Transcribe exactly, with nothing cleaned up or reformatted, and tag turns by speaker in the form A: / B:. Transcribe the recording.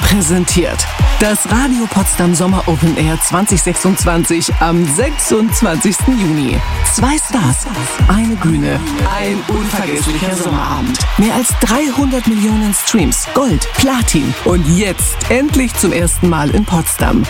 A: präsentiert das Radio Potsdam Sommer Open Air zwanzig sechsundzwanzig am sechsundzwanzigsten Juni. Zwei Stars, eine Bühne, ein unvergesslicher Sommerabend. Mehr als dreihundert Millionen Streams, Gold, Platin und jetzt endlich zum ersten Mal in Potsdam.